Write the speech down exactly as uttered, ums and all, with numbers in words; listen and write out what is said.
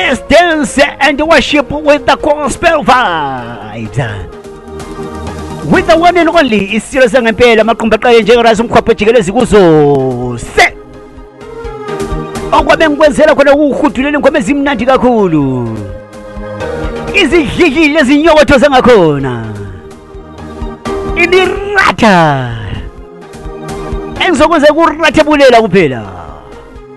Let's dance and worship with the gospel vibes. With the one and only isilo sangempela maqhumba qaye njengerasa umkhwaphe jikelezi kuzo se okwabe ngikwenzela khona ukuhudulela ingoma ezimnandi kakhulu izidlikile ezinyokotho zangakhona imirata engizokwenza kurathe bulela kuphela